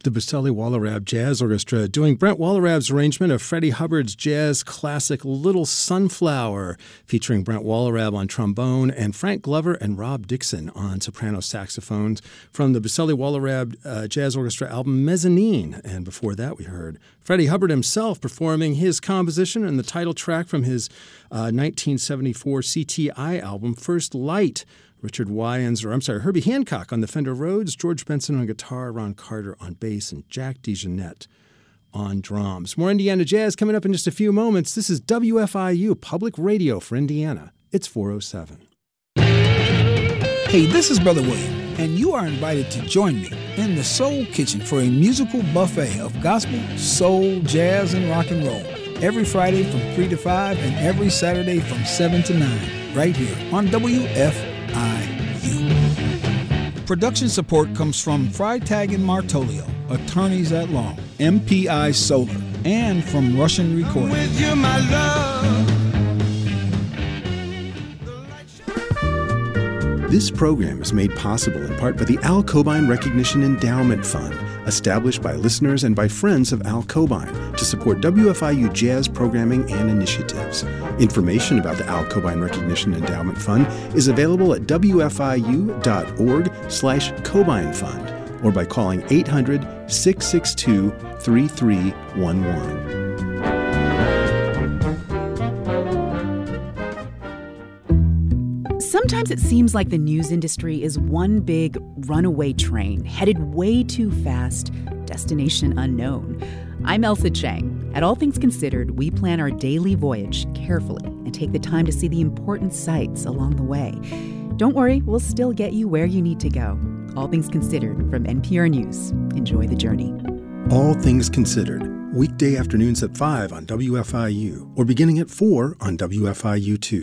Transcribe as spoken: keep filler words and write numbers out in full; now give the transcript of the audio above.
the Boselli Wallerab Jazz Orchestra doing Brent Wallerab's arrangement of Freddie Hubbard's jazz classic Little Sunflower, featuring Brent Wallerab on trombone and Frank Glover and Rob Dixon on soprano saxophones from the Boselli Wallerab uh, Jazz Orchestra album Mezzanine. And before that, we heard Freddie Hubbard himself performing his composition and the title track from his uh, nineteen seventy-four C T I album First Light. Richard Wyans, or I'm sorry, Herbie Hancock on the Fender Rhodes, George Benson on guitar, Ron Carter on bass, and Jack DeJohnette on drums. More Indiana Jazz coming up in just a few moments. This is W F I U, Public Radio for Indiana. It's four oh seven. Hey, this is Brother William, and you are invited to join me in the Soul Kitchen for a musical buffet of gospel, soul, jazz, and rock and roll. Every Friday from three to five and every Saturday from seven to nine, right here on W F I U. Production support comes from Freitag and Martolio, attorneys at law, M P I Solar, and from Russian Recording. With you, my love. This program is made possible in part by the Al Cobain Recognition Endowment Fund, established by listeners and by friends of Al Cobain to support W F I U jazz programming and initiatives. Information about the Al Cobain Recognition Endowment Fund is available at W F I U dot org slash Cobain Fund or by calling eight hundred, six six two, three three one one. Sometimes it seems like the news industry is one big runaway train headed way too fast, destination unknown. I'm Elsa Chang. At All Things Considered, we plan our daily voyage carefully and take the time to see the important sights along the way. Don't worry, we'll still get you where you need to go. All Things Considered from N P R News. Enjoy the journey. All Things Considered, weekday afternoons at five on W F I U or beginning at four on W F I U two.